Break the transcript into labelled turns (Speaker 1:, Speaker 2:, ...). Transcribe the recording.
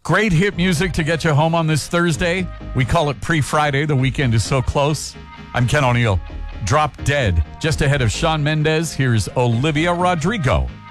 Speaker 1: Great hit music to get you home on this Thursday. We call it pre-Friday. The weekend is so close. I'm Ken O'Neill. Drop Dead. Just ahead of Shawn Mendes, here's Olivia Rodrigo.